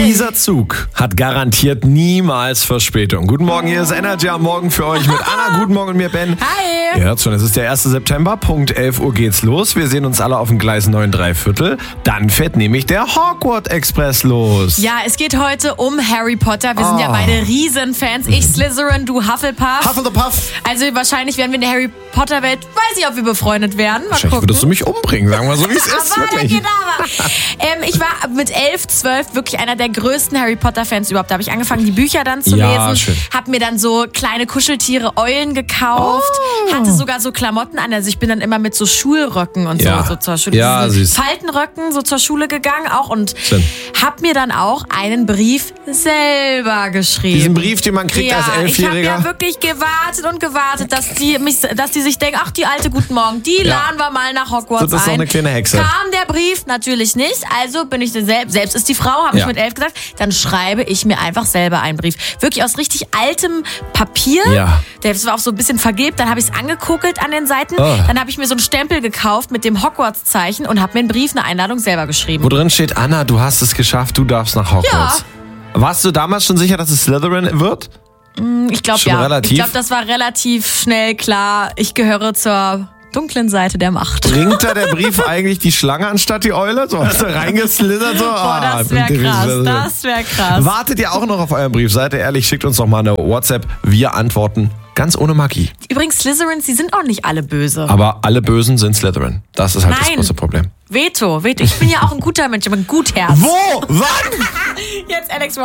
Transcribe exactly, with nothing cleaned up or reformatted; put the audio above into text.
Dieser Zug hat garantiert niemals Verspätung. Guten Morgen, hier ist Energy am Morgen für euch mit Anna. Guten Morgen und mir, Ben. Hi. Ihr hört schon, es ist der erste September, Punkt elf Uhr geht's los. Wir sehen uns alle auf dem Gleis neun drei Viertel. Dann fährt nämlich der Hogwarts Express los. Ja, es geht heute um Harry Potter. Wir sind Oh. ja beide Riesenfans. Ich Slytherin, du Hufflepuff. Hufflepuff. Also wahrscheinlich werden wir in der Harry Potter Welt, weiß ich, ob wir befreundet werden. Mal Wahrscheinlich gucken. würdest du mich umbringen, sagen wir so, wie es ist. Aber Wirklich. genau. ähm, ich war mit elf, zwölf wirklich einer der größten Harry Potter Fans überhaupt. Da habe ich angefangen, die Bücher dann zu Ja, lesen. schön. Hab mir dann so kleine Kuscheltiere, Eulen gekauft. Oh. Hatte sogar so Klamotten an. Also ich bin dann immer mit so Schulröcken und so, Ja. so zur Schule. Ja, diesen süß. Faltenröcken so zur Schule gegangen auch und Schön. hab mir dann auch einen Brief selber geschrieben. Diesen Brief, den man kriegt ja, als Elfjähriger. Ich habe ja wirklich gewartet und gewartet, dass die mich, dass die sich denken, ach, die alte Guten Morgen, die Ja. laden wir mal nach Hogwarts Das ist doch ein. eine kleine Hexe. Kam der Brief? Natürlich nicht. Also bin ich selbst, selbst ist die Frau, habe Ja. ich mit elf gesagt, dann schreibe ich mir einfach selber einen Brief. Wirklich aus richtig altem Papier. Ja. Das war auch so ein bisschen vergilbt. Dann habe ich es angekokelt an den Seiten. Oh. Dann habe ich mir so einen Stempel gekauft mit dem Hogwarts-Zeichen und habe mir einen Brief, eine Einladung selber geschrieben. Wo drin steht, Anna, du hast es geschafft, du darfst nach Hogwarts. Warst du damals schon sicher, dass es Slytherin wird? Ich glaube, Schon ja. relativ? Ich glaube, das war relativ schnell klar. Ich gehöre zur dunklen Seite der Macht. Bringt da der Brief eigentlich die Schlange anstatt die Eule? So hast du reingeslithert? So? Boah, Ah, das wäre bringt die krass. Slytherin. Das wäre krass. Wartet ihr auch noch auf euren Brief? Seid ihr ehrlich, schickt uns doch mal eine WhatsApp. Wir antworten ganz ohne Magie. Übrigens, Slytherins, die sind auch nicht alle böse. Aber alle Bösen sind Slytherin. Das ist halt das Nein. große Problem. Veto, Veto. Ich bin ja auch ein guter Mensch, aber ein Gutherz. Wo? Wann? Jetzt Alex